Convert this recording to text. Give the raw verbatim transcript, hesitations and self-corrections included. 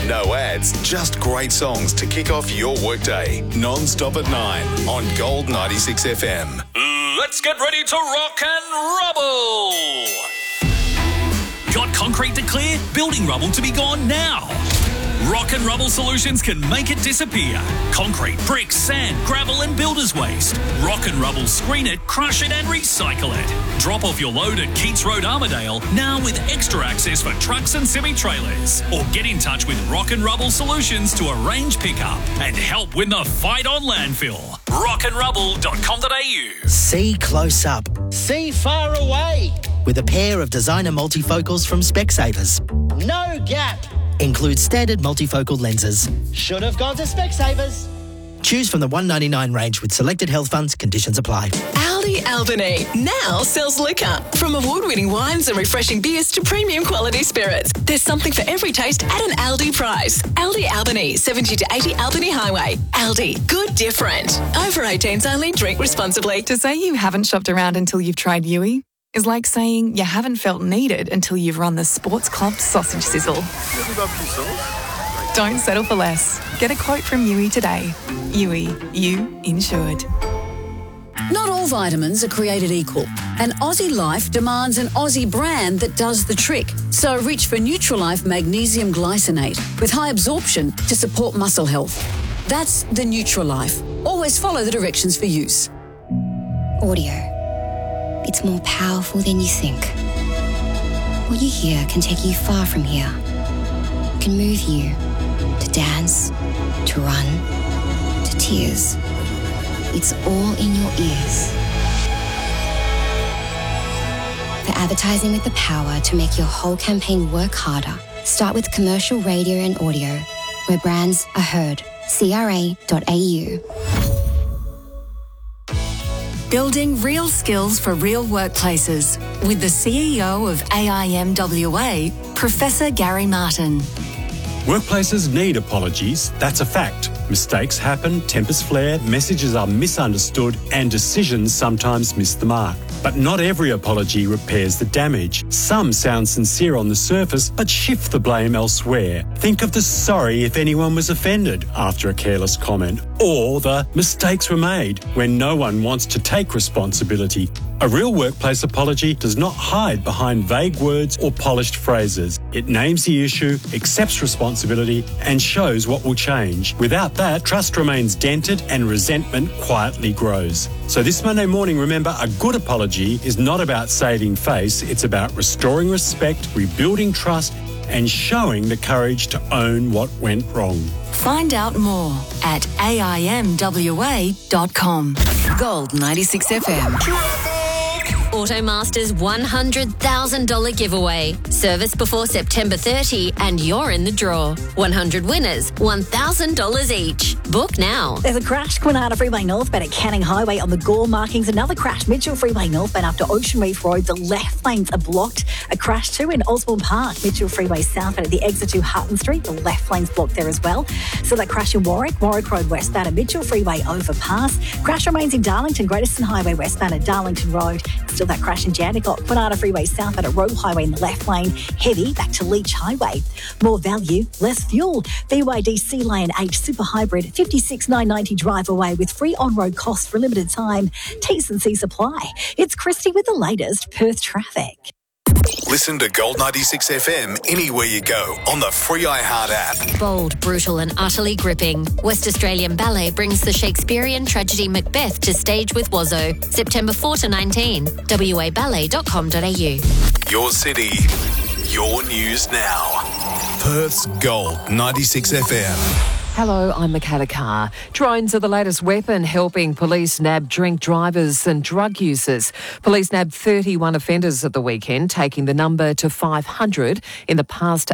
No ads, just great songs to kick off your workday. Non-stop at nine on Gold ninety-six F M. Let's get ready to rock and rubble. Got concrete to clear? Building rubble to be gone now. Rock and Rubble Solutions can make it disappear. Concrete, bricks, sand, gravel and builder's waste. Rock and Rubble screen it, crush it and recycle it. Drop off your load at Keats Road, Armidale, now with extra access for trucks and semi-trailers. Or get in touch with Rock and Rubble Solutions to arrange pickup and help win the fight on landfill. rock and rubble dot com dot a u. See close up. See far away. With a pair of designer multifocals from Specsavers. No gap. Includes standard multifocal lenses. Should have gone to Specsavers. Choose from the one ninety-nine range with selected health funds. Conditions apply. Aldi Albany now sells liquor. From award-winning wines and refreshing beers to premium quality spirits. There's something for every taste at an Aldi price. Aldi Albany, seventy to eighty Albany Highway. Aldi, good different. Over eighteens only, drink responsibly. To say you haven't shopped around until you've tried Yui is like saying you haven't felt needed until you've run the Sports Club sausage sizzle. Don't settle for less. Get a quote from Yui today. Yui, you insured. Not all vitamins are created equal, and Aussie Life demands an Aussie brand that does the trick. So reach for Nutrilife Magnesium Glycinate with high absorption to support muscle health. That's the Nutrilife. Always follow the directions for use. Audio. It's more powerful than you think. What you hear can take you far from here. It can move you to dance, to run, to tears. It's all in your ears. For advertising with the power to make your whole campaign work harder, start with commercial radio and audio, where brands are heard. C R A dot A U. Building real skills for real workplaces with the C E O of A I M W A, Professor Gary Martin. Workplaces need apologies, that's a fact. Mistakes happen, tempers flare, messages are misunderstood, and decisions sometimes miss the mark. But not every apology repairs the damage. Some sound sincere on the surface, but shift the blame elsewhere. Think of the sorry if anyone was offended after a careless comment, or the mistakes were made when no one wants to take responsibility. A real workplace apology does not hide behind vague words or polished phrases. It names the issue, accepts responsibility, and shows what will change. Without that, trust remains dented and resentment quietly grows. So this Monday morning, remember, a good apology is not about saving face. It's about restoring respect, rebuilding trust, and showing the courage to own what went wrong. Find out more at A I M W A dot com. Gold ninety-six F M. Automaster's one hundred thousand dollars giveaway. Service before September thirtieth and you're in the draw. one hundred winners, one thousand dollars each. Book now. There's a crash Kwinana Freeway northbound at Canning Highway on the Gore markings. Another crash Mitchell Freeway northbound after Ocean Reef Road. The left lanes are blocked. A crash too in Osborne Park. Mitchell Freeway southbound at the exit to Hutton Street. The left lane's blocked there as well. So that crash in Warwick. Warwick Road westbound at Mitchell Freeway overpass. Crash remains in Darlington. Greateston Highway westbound at Darlington Road. Still that crash in Jandakot. Kwinana Freeway southbound at Road Highway in the left lane. Heavy back to Leach Highway. More value, less fuel. B Y D Sea Lion H Super Hybrid. fifty-six nine ninety drive away with free on-road costs for a limited time. T's and C's apply. It's Christy with the latest Perth traffic. Listen to Gold ninety-six F M anywhere you go on the free iHeart app. Bold, brutal and utterly gripping. West Australian Ballet brings the Shakespearean tragedy Macbeth to stage with Wazzo. September fourth to nineteenth. w a ballet dot com dot a u. Your city, your news now. Perth's Gold ninety-six F M. Hello, I'm Michaela Carr. Drones are the latest weapon helping police nab drink drivers and drug users. Police nabbed thirty-one offenders at the weekend, taking the number to five hundred in the past